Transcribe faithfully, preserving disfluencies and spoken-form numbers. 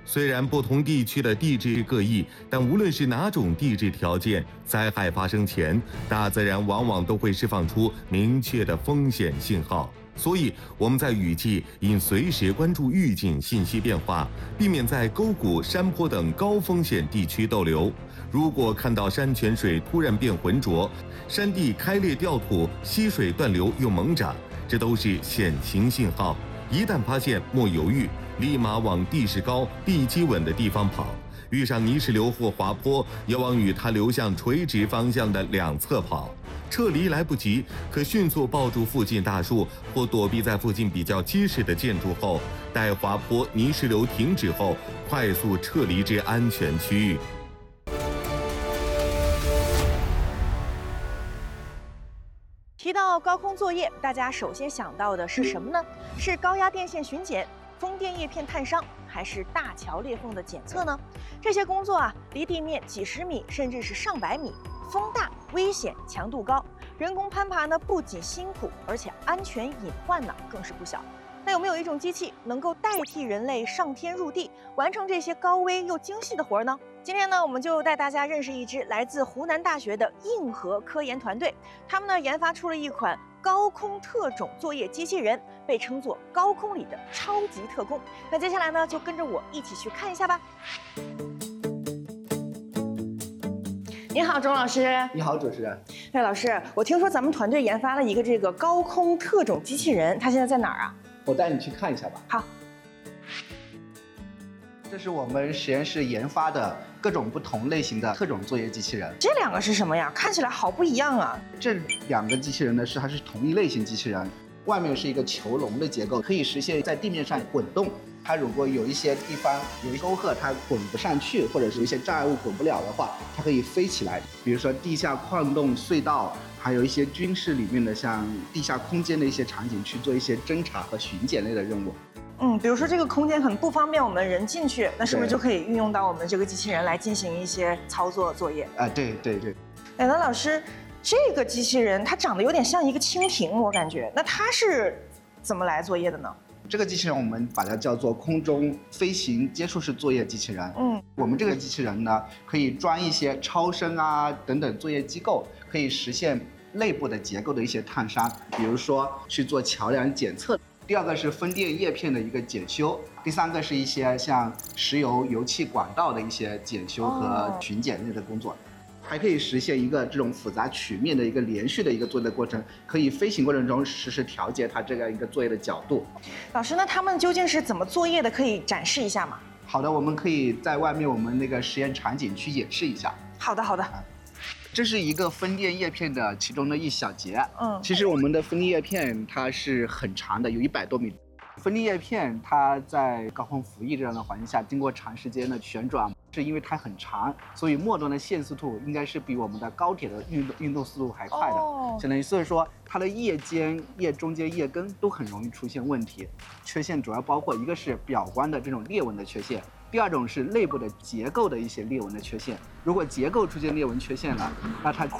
虽然不同地区的地质各异，但无论是哪种地质条件，灾害发生前，大自然往往都会释放出明确的风险信号。所以我们在雨季应随时关注预警信息变化，避免在沟谷、山坡等高风险地区逗留。如果看到山泉水突然变浑浊，山地开裂掉土，溪水断流又猛涨，这都是险情信号。一旦发现，莫犹豫，立马往地势高、地基稳的地方跑。遇上泥石流或滑坡，要往与它流向垂直方向的两侧跑。撤离来不及，可迅速抱住附近大树，或躲避在附近比较结实的建筑后，待滑坡、泥石流停止后，快速撤离至安全区域。 提到高空作业，大家首先想到的是什么呢？是高压电线巡检、风电叶片探伤，还是大桥裂缝的检测呢？这些工作啊，离地面几十米，甚至是上百米，风大、危险、强度高，人工攀爬呢不仅辛苦，而且安全隐患呢更是不小。那有没有一种机器能够代替人类上天入地，完成这些高危又精细的活呢？今天呢，我们就带大家认识一支来自湖南大学的硬核科研团队，他们呢研发出了一款高空特种作业机器人，被称作高空里的超级特工。那接下来呢，就跟着我一起去看一下吧。你好，钟老师。 你好，主持人。 哎，老师，我听说咱们团队研发了一个这个高空特种机器人，它现在在哪儿啊？ 我带你去看一下吧。 好。 这是我们实验室研发的各种不同类型的特种作业机器人。 这两个是什么呀？看起来好不一样啊！ 这两个机器人呢，是它是同一类型机器人，外面是一个球笼的结构，可以实现在地面上滚动。它如果有一些地方有一沟壑，它滚不上去，或者是有一些障碍物滚不了的话，它可以飞起来。比如说地下矿洞、隧道，还有一些军事里面的像地下空间的一些场景，去做一些侦察和巡检类的任务。 嗯，比如说这个空间很不方便我们人进去，那是不是就可以运用到我们这个机器人来进行一些操作作业？ 啊、呃，对对对。 哎，那老师，这个机器人它长得有点像一个蜻蜓，我感觉，那它是怎么来作业的呢？ 这个机器人我们把它叫做空中飞行接触式作业机器人。 嗯， 我们这个机器人呢，可以装一些超声啊等等作业机构，可以实现内部的结构的一些探伤，比如说去做桥梁检测。第二个是风电叶片的一个检修，第三个是一些像石油油气管道的一些检修和巡检类的工作。还可以实现一个这种复杂曲面的一个连续的一个作业的过程，可以飞行过程中实时调节它这样一个作业的角度。 老师，那他们究竟是怎么作业的？可以展示一下吗？ 好的，我们可以在外面我们那个实验场景去演示一下。 好的，好的。 这是一个风电叶片的其中的一小节。 嗯， 其实我们的风电叶片它是很长的，有一百多米。风电叶片它在高空服役这样的环境下，经过长时间的旋转，是因为它很长，所以末端的线速度应该是比我们的高铁的运动运动速度还快的。 哦， 相当于所以说它的叶尖、叶中间、叶根都很容易出现问题。缺陷主要包括一个是表观的这种裂纹的缺陷，第二种是内部的结构的一些裂纹的缺陷。如果结构出现裂纹缺陷了，那它